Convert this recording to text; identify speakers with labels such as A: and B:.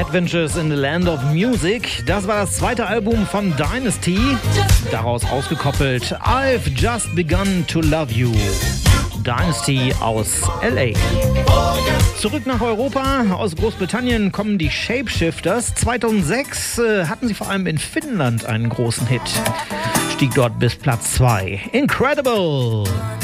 A: Adventures in the Land of Music. Das war das zweite Album von Dynasty. Daraus ausgekoppelt I've Just Begun to Love You. Dynasty aus L.A. Zurück nach Europa. Aus Großbritannien kommen die Shapeshifters. 2006 hatten sie vor allem in Finnland einen großen Hit. Stieg dort bis Platz 2. Incredible!